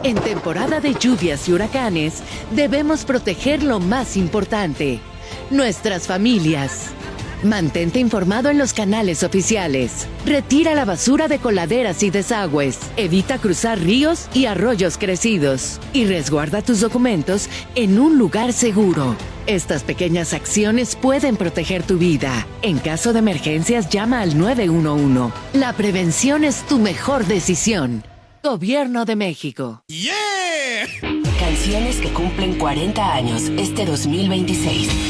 En temporada de lluvias y huracanes, debemos proteger lo más importante, nuestras familias. Mantente informado en los canales oficiales. Retira la basura de coladeras y desagües. Evita cruzar ríos y arroyos crecidos. Y resguarda tus documentos en un lugar seguro. Estas pequeñas acciones pueden proteger tu vida. En caso de emergencias, llama al 911. La prevención es tu mejor decisión. Gobierno de México. Canciones que cumplen 40 años este 2026.